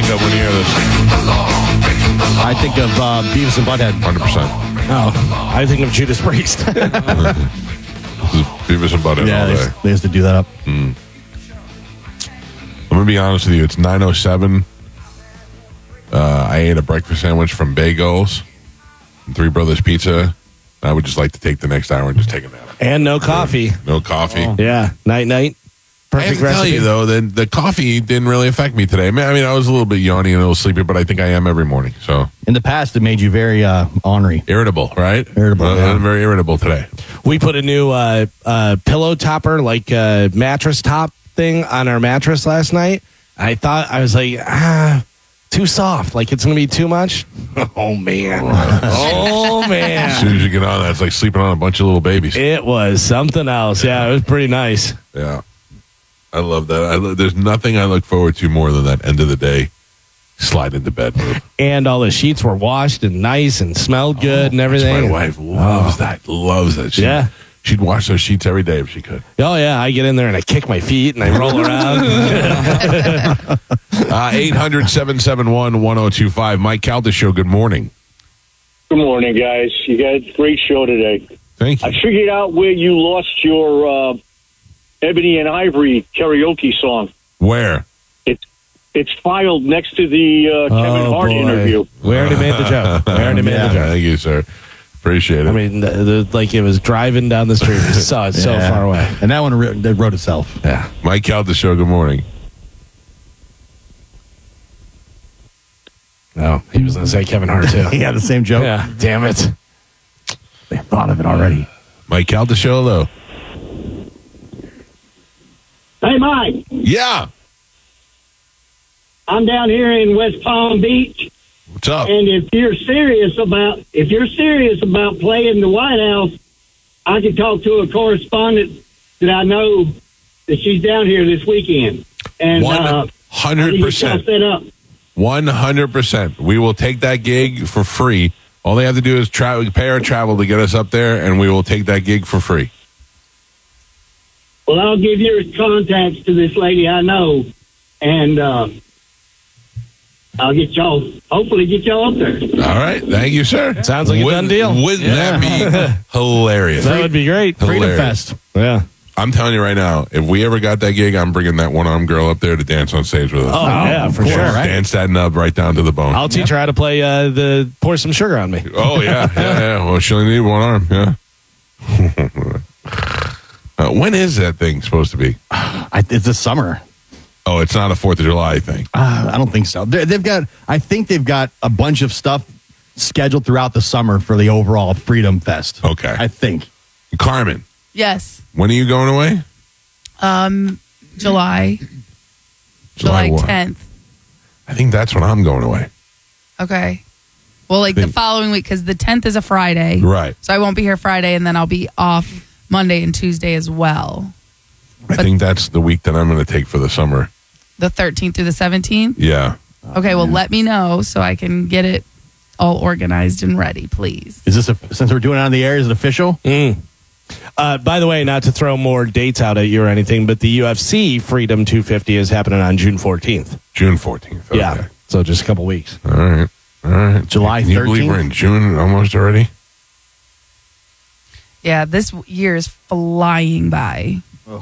of when you hear this. I think of Beavis and Butthead. 100%. Oh, I think of Judas Priest. Beavis and Butthead all day. They used to do that up. I'm going to be honest with you. It's 9:07. I ate a breakfast sandwich from Bagels and Three Brothers Pizza. I would just like to take the next hour and just take a nap. And no coffee. No coffee. Oh. Yeah, night. I have to tell you, though, that the coffee didn't really affect me today. I mean, I was a little bit yawny and a little sleepy, but I think I am every morning. So in the past, it made you very ornery. Irritable, right? Irritable, yeah. I'm very irritable today. We put a new pillow topper, like mattress top thing on our mattress last night. I was like, too soft. Like it's going to be too much. Oh, man. Oh, man. As soon as you get on that, it's like sleeping on a bunch of little babies. It was something else. Yeah, it was pretty nice. Yeah. I love that. There's nothing I look forward to more than that end of the day slide into bed move. And all the sheets were washed and nice and smelled good and everything. My wife loves that. Loves that. She'd wash those sheets every day if she could. Oh, yeah. I get in there and I kick my feet and I roll around. 800-771-1025. Mike Calda Show, good morning. Good morning, guys. You guys, great show today. Thank you. I figured out where you lost your Ebony and Ivory karaoke song. Where? It's filed next to the Kevin Hart interview. We already made the joke. Thank you, sir. Appreciate it. I mean, like it was driving down the street. We saw it so far away. And that one wrote itself. Yeah. Mike Calda Show, good morning. No, he was going to say Kevin Hart, too. He had the same joke. Yeah. Damn it. They thought of it already. Mike Calda Show, though. Hey, Mike. Yeah. I'm down here in West Palm Beach. What's up? And if you're serious about playing the White House, I can talk to a correspondent that I know that she's down here this weekend. And 100%. Set up. 100%. We will take that gig for free. All they have to do is pay our travel to get us up there, and we will take that gig for free. Well, I'll give your contacts to this lady I know, and I'll hopefully get y'all up there. All right. Thank you, sir. Sounds like a done deal. Wouldn't that be hilarious? That would be great. Freedom Fest. Yeah. I'm telling you right now, if we ever got that gig, I'm bringing that one-armed girl up there to dance on stage with us. Oh, yeah, for sure. Right? Dance that nub right down to the bone. I'll teach her how to play Pour Some Sugar on Me. Oh, yeah. Well, she'll need one arm, yeah. When is that thing supposed to be? It's this summer. Oh, it's not a 4th of July thing. I don't think so. I think they've got a bunch of stuff scheduled throughout the summer for the overall Freedom Fest. Okay. I think. Carmen. Yes. When are you going away? July what? 10th. I think that's when I'm going away. Okay. Well, the following week, because the 10th is a Friday. Right. So I won't be here Friday, and then I'll be off Monday and Tuesday as well. I think that's the week that I'm going to take for the summer. The 13th through the 17th? Yeah. Okay, well, let me know so I can get it all organized and ready, please. Is this, since we're doing it on the air, is it official? By the way, not to throw more dates out at you or anything, but the UFC Freedom 250 is happening on June 14th. June 14th. Okay. Yeah. So just a couple weeks. All right. July 13th. Can you believe we're in June almost already? Yeah, this year is flying by.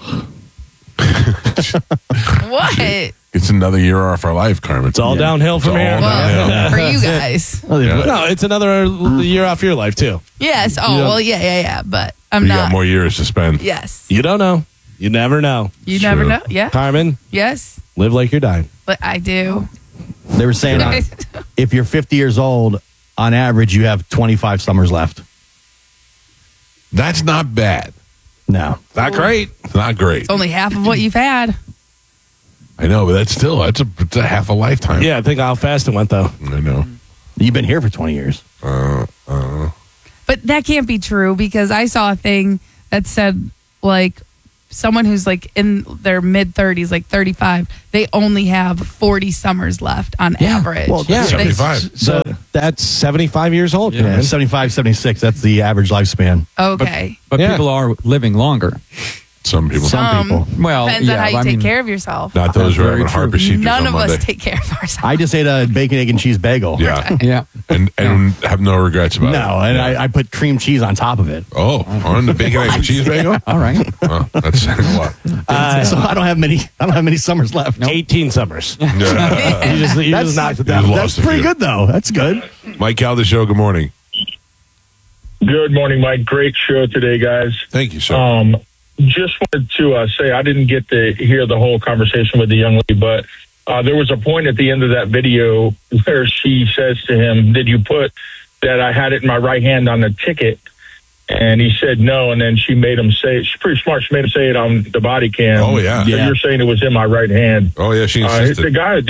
What? It's another year off our life, Carmen. It's all downhill from here. Well, for you guys. No, it's another year off your life, too. Yes. Oh, well, yeah. But I'm You not. got more years to spend. Yes. You don't know. You never know. You True. never know. Yeah. Carmen, Yes. live like you're dying. But I do. They were saying if you're 50 years old, on average, you have 25 summers left. That's not bad. No. Not great. It's not great. It's only half of what you've had. I know, but it's a half a lifetime. Yeah, think how fast it went, though. I know. You've been here for 20 years. But that can't be true because I saw a thing that said, someone who's in their mid 30s, 35, they only have 40 summers left on average. Well, yeah. 75. So that's 75 years old. Yeah, man. 75, 76. That's the average lifespan. Okay. But Yeah. people are living longer. Some people. Some people. Well, Depends on yeah, how you I take mean, care of yourself. Not those who are Very having heart true. procedures None on of Monday. us take care of ourselves. I just ate a bacon, egg, and cheese bagel. Yeah. Yeah. And have no regrets about it. No, and I put cream cheese on top of it. Oh, on the bacon, egg, and cheese bagel? All right. Oh, that's saying a lot. So I don't have many summers left. 18 summers. Yeah. You just knocked it down. You That's lost a pretty few. good though. That's good. Mike Cal, the show, good morning. Good morning, Mike. Great show today, guys. Thank you, sir. Just wanted to say I didn't get to hear the whole conversation with the young lady, but there was a point at the end of that video where she says to him, "Did you put that I had it in my right hand on the ticket?" And he said no, and then she made him say, she's pretty smart, she made him say it on the body cam. Oh, yeah. So you're saying it was in my right hand. Oh, yeah, she The insisted. guy,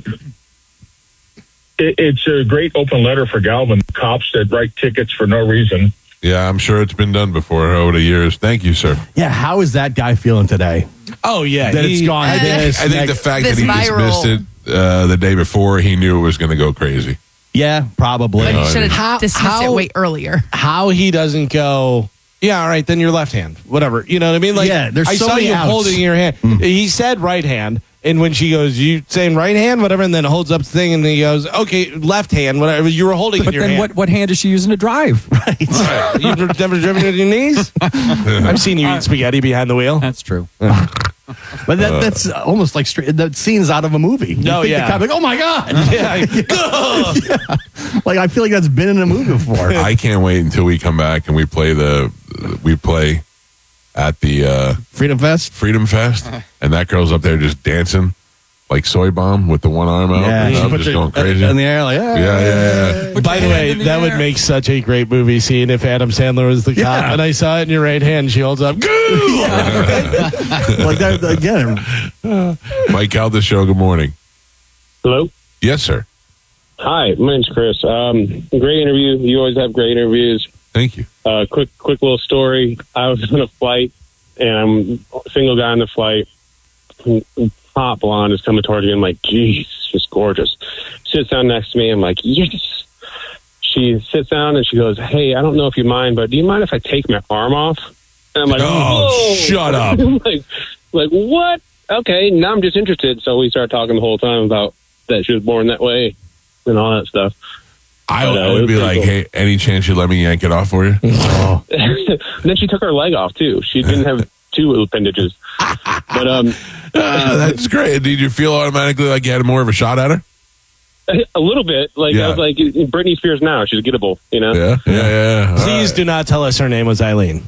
it's a great open letter for Galvin, cops that write tickets for no reason. Yeah, I'm sure it's been done before over the years. Thank you, sir. Yeah, how is that guy feeling today? Oh, yeah. That it's gone. I this, think the next- fact This that he viral- dismissed it the day before, he knew it was going to go crazy. Yeah, probably. But No, he I should mean- have dismissed it way earlier. How he doesn't go, yeah, all right, then your left hand, whatever. You know what I mean? Like, Yeah, there's I so saw many you outs. holding your hand. He said right hand, and when she goes, you saying right hand, whatever, and then holds up the thing, and then he goes, okay, left hand, whatever. You were holding it in But your then hand. what hand is she using to drive? You've never driven with your knees? I've seen you eat spaghetti behind the wheel. That's true. But that's almost like the scenes out of a movie. You No, think the yeah. cop, like, oh my god! Yeah. Like I feel like that's been in a movie before. I can't wait until we come back and we play at the Freedom Fest. Freedom Fest, and that girl's up there just dancing like Soy Bomb with the one arm out, and I'm just going crazy. in the air, like Yeah. By the way, that would make such a great movie scene if Adam Sandler was the cop. Yeah. And I saw it in your right hand. She holds up. like that again. Mike Cal, the show, good morning. Hello. Yes, sir. Hi, my name's Chris. Great interview. You always have great interviews. Thank you. Quick little story. I was on a flight, and I'm a single guy on the flight. Hot blonde is coming towards me. I'm like, geez, she's gorgeous. Sits down next to me. I'm like, yes. She sits down and she goes, hey, I don't know if you mind, but do you mind if I take my arm off? And I'm like, Oh, whoa. shut up. like what? Okay, now I'm just interested. So we started talking the whole time about that she was born that way and all that stuff. I But, would it be was like, pretty hey, any chance you let me yank it off for you? And then she took her leg off too. She didn't have two appendages. But That's great. Did you feel automatically like you had more of a shot at her? a little bit. Like Yeah. I was like, Britney Spears now. She's gettable, you know? Yeah. All Please do not tell us her name was Eileen.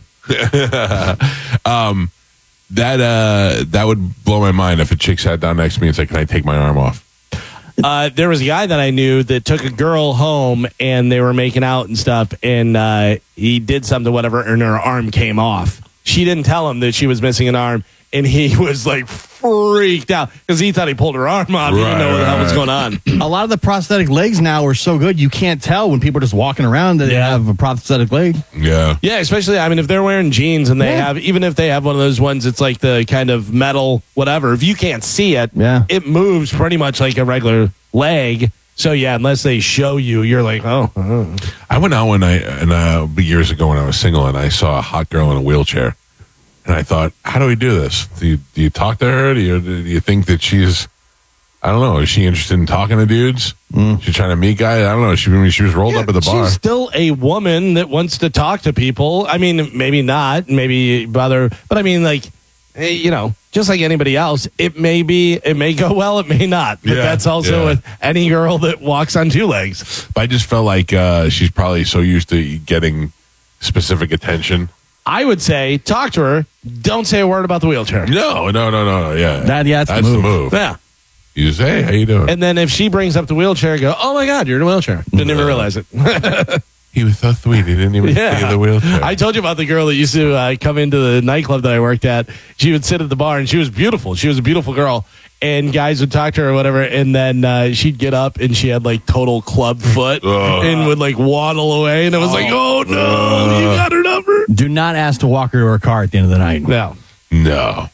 That would blow my mind if a chick sat down next to me and said, can I take my arm off? There was a guy that I knew that took a girl home and they were making out and stuff, and he did something, whatever, and her arm came off. She didn't tell him that she was missing an arm, and he was like freaked out because he thought he pulled her arm off. He didn't know what the hell was going on. A lot of the prosthetic legs now are so good you can't tell when people are just walking around that they Yeah. have a prosthetic leg. Yeah. Yeah, especially, I mean, if they're wearing jeans and they have, even if they have one of those ones, it's like the kind of metal, whatever. If you can't see it, it moves pretty much like a regular leg. So, yeah, unless they show you, you're like, oh. I went out years ago when I was single, and I saw a hot girl in a wheelchair, and I thought, how do we do this? Do you talk to her? Do you think that she's, I don't know, is she interested in talking to dudes? She's trying to meet guys? I don't know. She was rolled up at the bar. She's still a woman that wants to talk to people. I mean, maybe not, maybe bother, but I mean, like, you know, just like anybody else, it may go well, it may not. But that's also with any girl that walks on two legs. But I just felt like she's probably so used to getting specific attention. I would say, talk to her. Don't say a word about the wheelchair. No. Yeah. That's the move. Yeah. You just, hey, how you doing? And then if she brings up the wheelchair, go, oh my God, you're in a wheelchair. Didn't even realize it. He was so sweet. He didn't even see the wheelchair. I told you about the girl that used to come into the nightclub that I worked at. She would sit at the bar and she was beautiful. She was a beautiful girl. And guys would talk to her or whatever. And then she'd get up and she had like total club foot and would like waddle away. And it was like, oh no, you got her number. Do not ask to walk her to her car at the end of the night. No.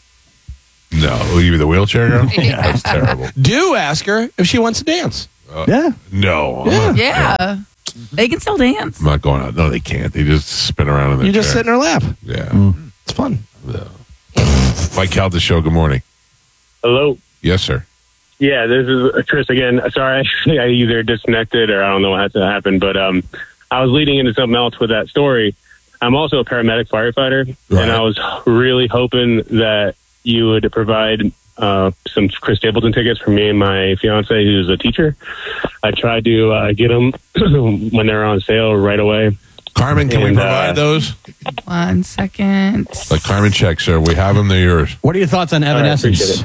You the wheelchair girl? That's terrible. Do ask her if she wants to dance. No. Yeah. They can still dance. I'm not going out. No, they can't. They just spin around in their You just chair. sit in her lap. Yeah. It's fun. No. Mike Calda Show, good morning. Hello. Yes, sir. Yeah, this is Chris again. Sorry, I either disconnected or I don't know what had to happen, but I was leading into something else with that story. I'm also a paramedic firefighter, Right. and I was really hoping that you would provide some Chris Stapleton tickets for me and my fiance, who's a teacher. I tried to get them when they're on sale right away. Carmen, can we And, provide those? 1 second. Like Carmen check, sir. We have them. They're yours. What are your thoughts on Evanescence?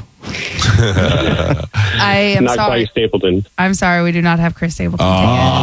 I am Not sorry. quite Stapleton. I'm sorry. We do not have Chris Stapleton tickets.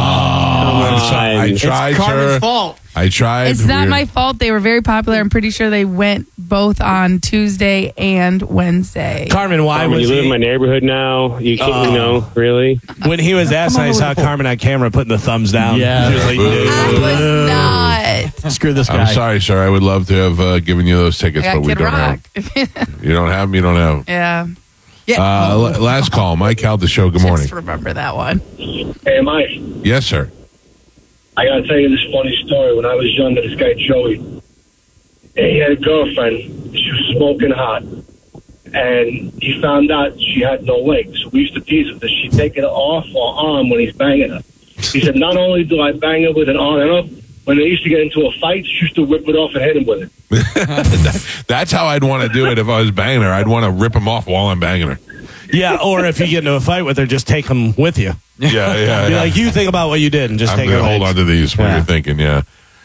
I tried, Carmen's sir. fault. I tried. It's not We're- my fault. They were very popular. I'm pretty sure they went both on Tuesday and Wednesday. Carmen, why Carmen, was you live in he, my neighborhood now. You can't, really? when he was asked, I saw Carmen on camera putting the thumbs down. Yeah. She was like, I "Dude." was not. Screw this guy. I'm sorry, sir. I would love to have given you those tickets, I but got we Kid don't Rock. have. You don't have them. You don't have them. Yeah. Last call. Mike Calda Show. Good morning. Just remember that one. Hey, Mike, Yes, sir. I got to tell you this funny story. When I was younger, this guy, Joey, he had a girlfriend. She was smoking hot. And he found out she had no legs. So we used to tease her. Does she take it off or on when he's banging her? He said, not only do I bang her with an on and off, when they used to get into a fight, she used to whip it off and hit him with it. That's how I'd want to do it if I was banging her. I'd want to rip him off while I'm banging her. Yeah, or if you get into a fight with her, just take them with you. Yeah. Be like, you think about what you did and just I'm take going her to hold legs. on to these when Yeah. you're thinking, yeah.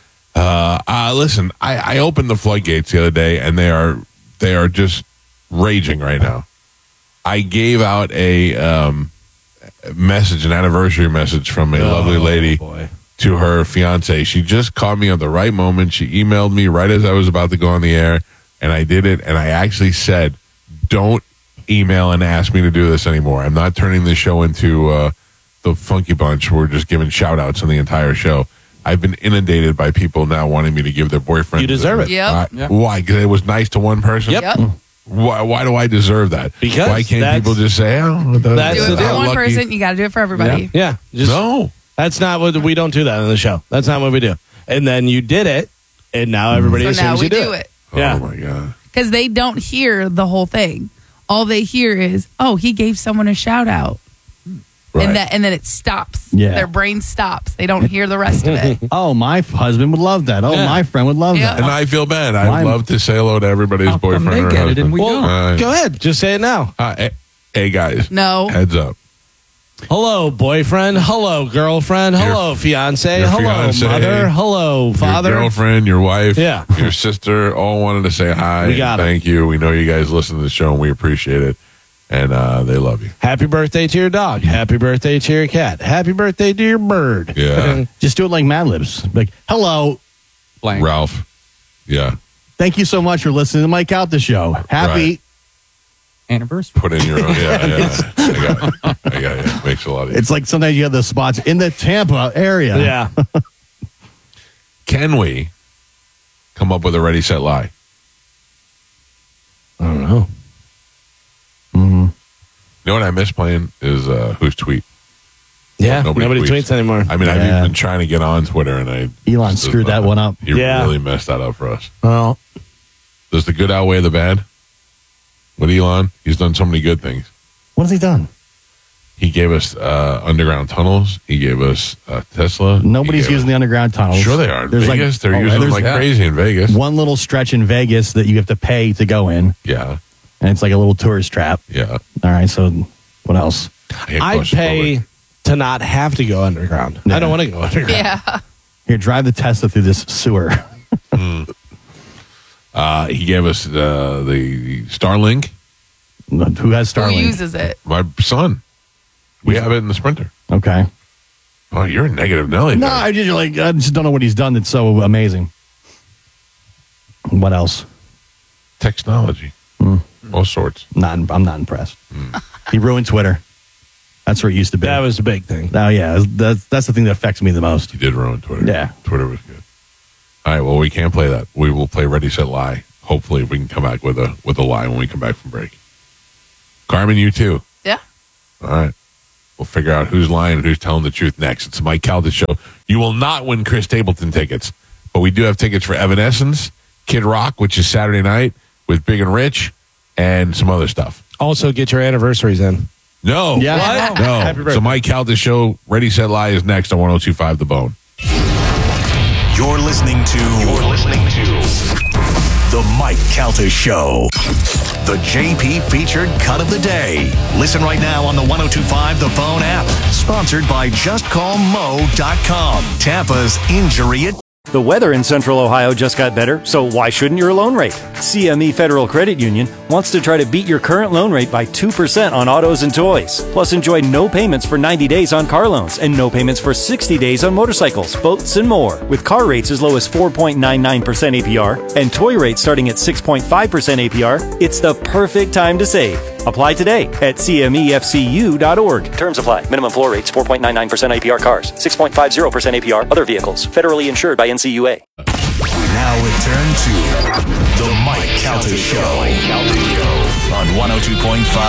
Listen, I opened the floodgates the other day, and they are just raging right now. I gave out a message, an anniversary message from a lovely lady Boy. to her fiance. She just called me at the right moment. She emailed me right as I was about to go on the air, and I did it. And I actually said, "Don't email and ask me to do this anymore. I'm not turning this show into the Funky Bunch. We're just giving shout outs on the entire show. I've been inundated by people now wanting me to give their boyfriend. You deserve it. Yep. Why? Because it was nice to one person. Yep. Why do I deserve that? Because why can't that's- people just say, "Oh, that's Do the it for deal. one lucky." person. You got to do it for everybody. Yeah. Just, No. That's not what we don't do that on the show. That's not what we do. And then you did it, and now everybody So assumes now we you do it. Yeah. Oh my god. Because they don't hear the whole thing. All they hear is, oh, he gave someone a shout out. Right. And then it stops. Yeah. Their brain stops. They don't hear the rest of it. Oh, my husband would love that. Oh, Yeah. my friend would love Yeah. And that. I feel bad. I'd Mine- love to say hello to everybody's How come boyfriend they or get it husband. and we Well, don't? go ahead. Just say it now. Hey guys, No. heads up. Hello, boyfriend. Hello, girlfriend. Hello, fiance. your Hello, fiance, mother. Hello, father. Your girlfriend, your wife, Yeah. your sister, all wanted to say hi. We got and 'em. thank you. We know you guys listen to the show, and we appreciate it. And they love you. Happy birthday to your dog. Happy birthday to your cat. Happy birthday to your bird. Yeah. Just do it like Mad Libs. Like, hello. Blank. Ralph. Yeah. Thank you so much for listening to Mike Out the Show. Happy. Right. Anniversary. Put in your own. Yeah. I got it. Makes a lot of sense. It's like sometimes you have the spots in the Tampa area. Yeah. Can we come up with a ready, set, lie? I don't know. You know what I miss playing is Who's Tweet. Yeah. Nobody Nobody tweets. tweets anymore. I mean, I've Yeah. even been trying to get on Twitter, and Elon screwed that one up. He Yeah. really messed that up for us. Well, Does the good outweigh the bad? With Elon, he's done so many good things. What has he done? He gave us underground tunnels. He gave us Tesla. Nobody's using the underground tunnels. Sure, they are. In Vegas, they're using them there's like crazy in Vegas. one little stretch in Vegas that you have to pay to go in, Yeah, and it's like a little tourist trap. yeah. All right, so what else? I hate I'd claustrophobic. pay to not have to go underground. Yeah. I don't want to go underground. Yeah. Here, drive the Tesla through this sewer. He gave us the Starlink. Who has Who Starlink? uses it? My son. We have it in the Sprinter. Okay. Oh, you're a negative Nelly. No, guy. I just don't know what he's done that's so amazing. What else? Technology. All sorts. I'm not impressed. He ruined Twitter. That's where it used to be. That was the big thing. Oh yeah, that's the thing that affects me the most. He did ruin Twitter. Yeah. Twitter was good. All right, well, we can't play that. We will play Ready, Set, Lie. Hopefully, if we can come back with a lie when we come back from break. Carmen, you too. Yeah. All right. We'll figure out who's lying and who's telling the truth next. It's the Mike Calda Show. You will not win Chris Stapleton tickets, but we do have tickets for Evanescence, Kid Rock, which is Saturday night. with Big and Rich and some other stuff. Also, get your anniversaries in. No. Yeah. What? No. Happy birthday. So Mike Calta Show, Ready, Set, Lie is next on 102.5 The Bone. You're listening to The Mike Calta Show. The JP featured cut of the day. Listen right now on the 102.5 The Bone app. Sponsored by JustCallMo.com. Tampa's injury. The weather in Central Ohio just got better, so why shouldn't your loan rate? CME Federal Credit Union wants to try to beat your current loan rate by 2% on autos and toys. Plus, enjoy no payments for 90 days on car loans and no payments for 60 days on motorcycles, boats, and more. With car rates as low as 4.99% APR and toy rates starting at 6.5% APR, it's the perfect time to save. Apply today at CMEFCU.org. Terms apply. Minimum floor rates 4.99% APR cars, 6.50% APR other vehicles. Federally insured by NCUA. Now return to The Mike Calta Show on 102.5